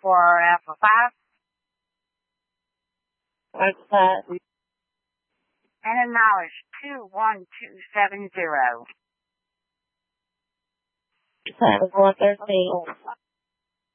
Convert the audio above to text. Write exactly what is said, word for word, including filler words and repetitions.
for Alpha five. What's that? And acknowledge two one two seven zero. That was one thirteen.